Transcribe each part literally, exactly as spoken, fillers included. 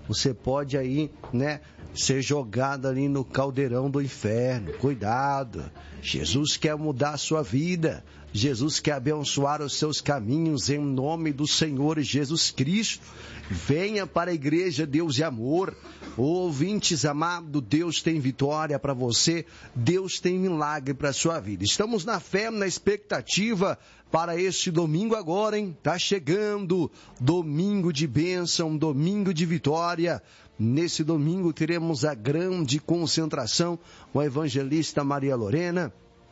você pode aí, né, ser jogado ali no caldeirão do inferno. Cuidado, Jesus quer mudar a sua vida, Jesus quer abençoar os seus caminhos em nome do Senhor Jesus Cristo. Venha para a igreja Deus e Amor. Ouvintes amados, Deus tem vitória para você, Deus tem milagre para a sua vida. Estamos na fé, na expectativa para este domingo agora, hein? Tá chegando, domingo de bênção, domingo de vitória. Nesse domingo teremos a grande concentração com a evangelista Maria Lorena.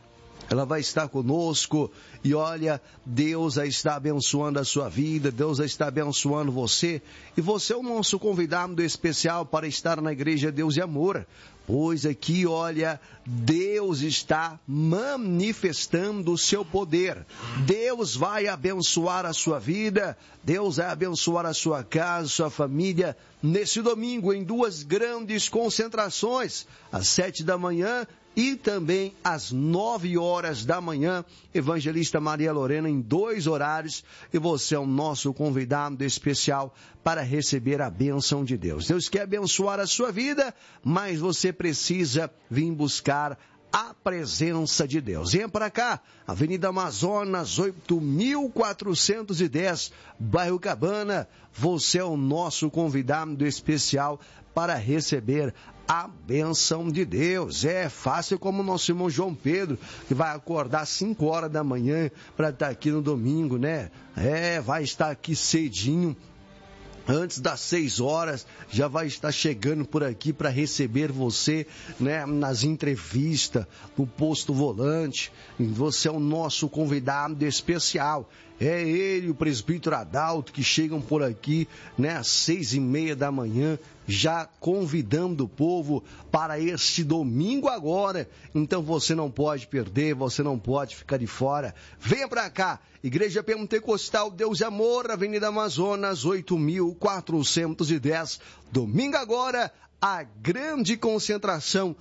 Ela vai estar conosco e olha, Deus já está abençoando a sua vida, Deus já está abençoando você. E você é o nosso convidado especial para estar na Igreja Deus e Amor. Pois aqui, olha, Deus está manifestando o seu poder. Deus vai abençoar a sua vida, Deus vai abençoar a sua casa, sua família, nesse domingo, em duas grandes concentrações, às sete da manhã e também às nove horas da manhã, evangelista Maria Lorena em dois horários, e você é o nosso convidado especial para receber a bênção de Deus. Deus quer abençoar a sua vida, mas você precisa vir buscar a presença de Deus. Venha para cá, Avenida Amazonas, oito mil quatrocentos e dez, bairro Cabana. Você é o nosso convidado especial para receber a bênção de Deus. É fácil como o nosso irmão João Pedro, que vai acordar às cinco horas da manhã para estar aqui no domingo, né? É, vai estar aqui cedinho. Antes das seis horas, já vai estar chegando por aqui para receber você, né, nas entrevistas, no posto volante. Você é o nosso convidado especial. É ele, o presbítero Adalto, que chegam por aqui, né, às seis e meia da manhã, já convidando o povo para este domingo agora. Então você não pode perder, você não pode ficar de fora. Venha para cá, Igreja Pentecostal Deus e Amor, Avenida Amazonas, oito mil quatrocentos e dez. Domingo agora, a grande concentração.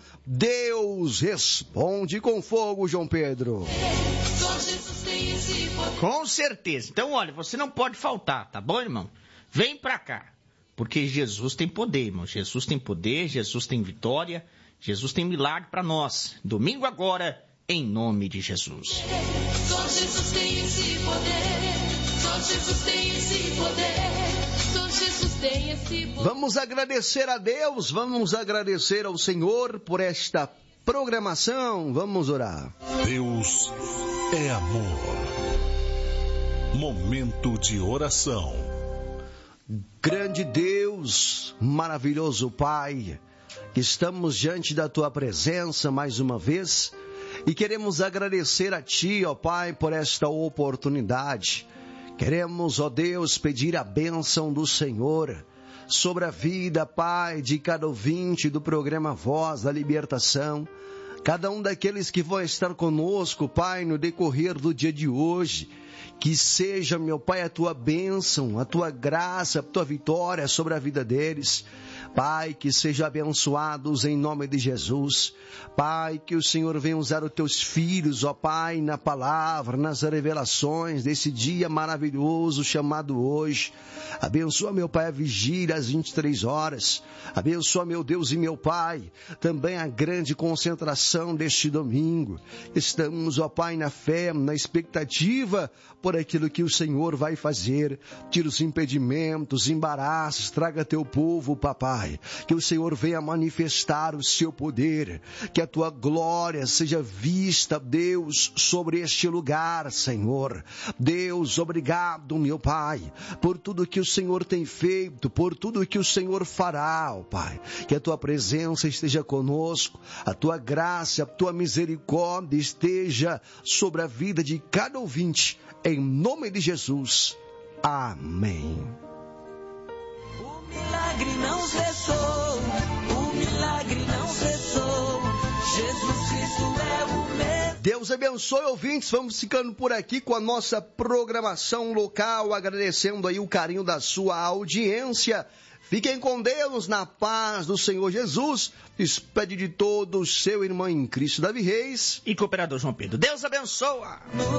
Deus responde com fogo, João Pedro. Com certeza. Então, olha, você não pode faltar, tá bom, irmão? Vem pra cá. Porque Jesus tem poder, irmão. Jesus tem poder, Jesus tem vitória, Jesus tem milagre para nós. Domingo agora, em nome de Jesus. Só Jesus tem esse poder. Só Jesus tem esse poder. Só Jesus tem esse poder. Vamos agradecer a Deus, vamos agradecer ao Senhor por esta programação. Vamos orar. Deus é amor. Momento de oração. Grande Deus, maravilhoso Pai, estamos diante da Tua presença mais uma vez e queremos agradecer a Ti, ó Pai, por esta oportunidade. Queremos, ó Deus, pedir a bênção do Senhor sobre a vida, Pai, de cada ouvinte do programa Voz da Libertação, cada um daqueles que vão estar conosco, Pai, no decorrer do dia de hoje. Que seja, meu Pai, a Tua bênção, a Tua graça, a Tua vitória sobre a vida deles. Pai, que sejam abençoados em nome de Jesus. Pai, que o Senhor venha usar os Teus filhos, ó Pai, na palavra, nas revelações desse dia maravilhoso chamado hoje. Abençoa, meu Pai, a vigília às vinte e três horas. Abençoa, meu Deus e meu Pai, também a grande concentração deste domingo. Estamos, ó Pai, na fé, na expectativa por aquilo que o Senhor vai fazer. Tira os impedimentos, embaraços, traga teu povo, papai. Que o Senhor venha manifestar o seu poder, que a tua glória seja vista, Deus, sobre este lugar, Senhor. Deus, obrigado, meu Pai, por tudo que o Senhor tem feito, por tudo que o Senhor fará, ó Pai. Que a tua presença esteja conosco, a tua graça, a tua misericórdia esteja sobre a vida de cada ouvinte. Em nome de Jesus. Amém. O milagre não cessou. O milagre não cessou. Jesus Cristo é o mesmo. Deus abençoe, ouvintes. Vamos ficando por aqui com a nossa programação local, agradecendo aí o carinho da sua audiência. Fiquem com Deus, na paz do Senhor Jesus. Despede de todos seu irmão em Cristo, Davi Reis e cooperador João Pedro. Deus abençoa.